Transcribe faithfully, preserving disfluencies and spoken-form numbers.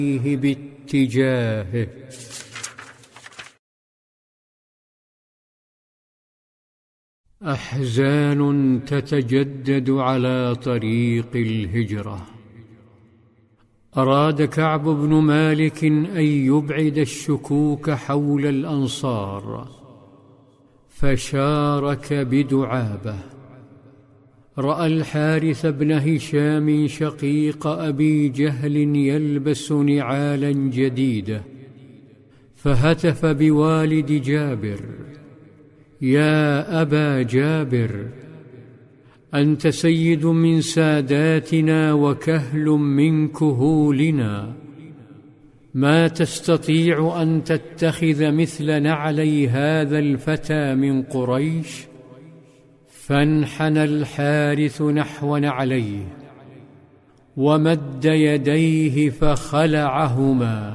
باتجاهه. أحزان تتجدد على طريق الهجرة. أراد كعب بن مالك أن يبعد الشكوك حول الأنصار، فشارك بدعابة. رأى الحارث بن هشام شقيق أبي جهل يلبس نعالا جديدة، فهتف بوالد جابر: يا أبا جابر، أنت سيد من ساداتنا وكهل من كهولنا، ما تستطيع أن تتخذ مثل نعلي هذا الفتى من قريش؟ فانحنى الحارث نحو نعليه ومد يديه فخلعهما.